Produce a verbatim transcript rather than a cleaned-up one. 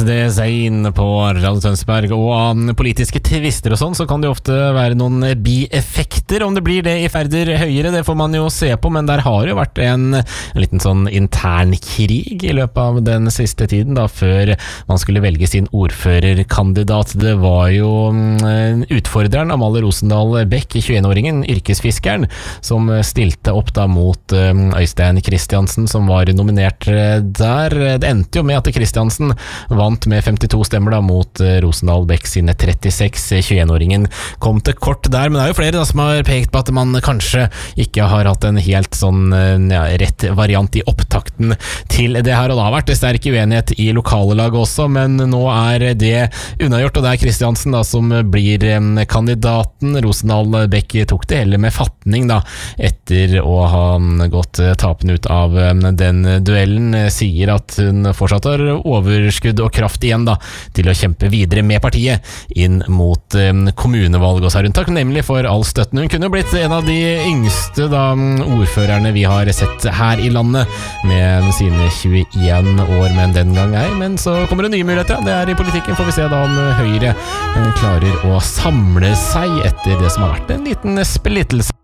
det Zain på Radio Tønsberg, og av politiske tvister og sånn, så kan det jo ofte være noen bieffekter. Om det blir det i Færder høyere, det får man jo se på, men der har jo vært en, en liten sånn intern krig i løpet av den siste tiden, da, før man skulle velge sin ordførerkandidat. Det var jo um, utfordreren Amalie Rosendal Beck, tjueen-åringen, yrkesfiskeren, som stilte opp da mot um, Øystein Kristiansen, som var nominert uh, der. Det endte jo med at Kristiansen vant med femtito stemmer da mot Rosendal Beck sine trettiseks. tjueen-åringen kom til kort der, men det er jo flere da som har pekt på at man kanskje ikke har hatt en helt sånn ja, rett variant i opptakten til det her, og det har vært sterk uenighet i lokale lag også, men nå er det unnagjort, og det er Kristiansen da som blir kandidaten. Rosendal Beck tok det heller med fatning da, etter å ha gått tapen ut av den duellen, sier at hun fortsatt har overskudd og kraft igjen da, til å kjempe videre med partiet inn mot um, kommunevalg, og så er hun takknemlig for all støtten. Hun kunne blitt en av de yngste da, ordførerne vi har sett her i landet, med sine tjueen år, men den gang ei. Men så kommer det nye muligheter, det er i politikken. Får vi se da om Høyre uh, klarer å samle seg etter det som har vært en liten splittelse.